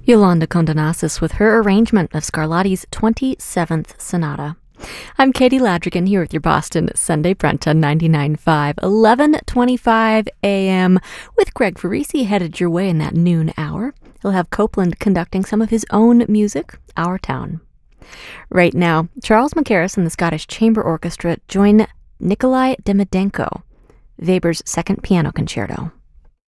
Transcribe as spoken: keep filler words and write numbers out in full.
Yolanda Condonasis with her arrangement of Scarlatti's twenty-seventh Sonata. I'm Katie Ladrigan here with your Boston Sunday Brunch on ninety-nine point five, eleven twenty-five a.m. with Greg Farisi headed your way in that noon hour. He'll have Copeland conducting some of his own music, Our Town. Right now, Charles Mackerras and the Scottish Chamber Orchestra join Nikolai Demidenko, Weber's Second Piano Concerto.